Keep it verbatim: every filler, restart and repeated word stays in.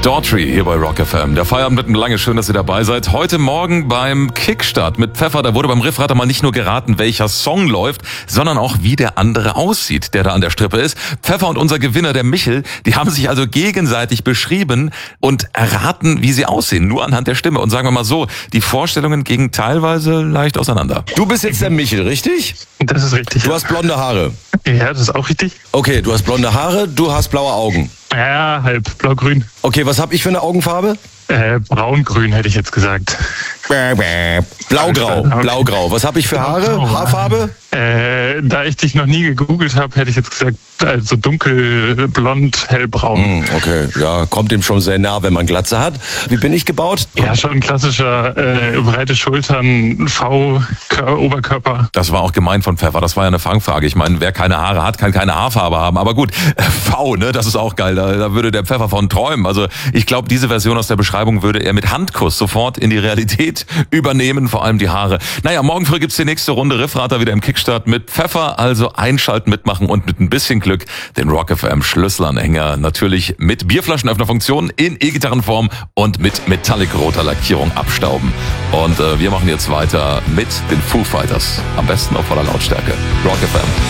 Daughtry hier bei Rock F M. Der Feierabend wird lange, schön, dass ihr dabei seid. Heute Morgen beim Kickstart mit Pfeffer, da wurde beim Riffrater mal nicht nur geraten, welcher Song läuft, sondern auch wie der andere aussieht, der da an der Strippe ist. Pfeffer und unser Gewinner, der Michel, die haben sich also gegenseitig beschrieben und erraten, wie sie aussehen, nur anhand der Stimme. Und sagen wir mal so, die Vorstellungen gingen teilweise leicht auseinander. Du bist jetzt der Michel, richtig? Das ist richtig. Du hast blonde Haare. Ja, das ist auch richtig. Okay, du hast blonde Haare, du hast blaue Augen. Ja, halb blau-grün. Okay, was habe ich für eine Augenfarbe? Äh, braun-grün hätte ich jetzt gesagt. Blaugrau, Okay. blaugrau. Was habe ich für Haare? Blaugrau. Haarfarbe? Äh, da ich dich noch nie gegoogelt habe, hätte ich jetzt gesagt, also dunkelblond, hellbraun. Hm, okay, ja, kommt dem schon sehr nah, wenn man Glatze hat. Wie bin ich gebaut? Ja, schon ein klassischer äh, breite Schultern, V-Oberkörper. Das war auch gemein von Pfeffer, das war ja eine Fangfrage. Ich meine, wer keine Haare hat, kann keine Haarfarbe haben. Aber gut, V, ne, das ist auch geil, da, da würde der Pfeffer von träumen. Also ich glaube, diese Version aus der Beschreibung würde er mit Handkuss sofort in die Realität übernehmen, vor allem die Haare. Naja, morgen früh gibt's die nächste Runde Riffrater wieder im Kickstart mit Pfeffer, also einschalten, mitmachen und mit ein bisschen Glück den Rock F M Schlüsselanhänger natürlich mit Bierflaschenöffnerfunktion in E-Gitarrenform und mit metallic-roter Lackierung abstauben. Und äh, wir machen jetzt weiter mit den Foo Fighters, am besten auf voller Lautstärke. Rock F M.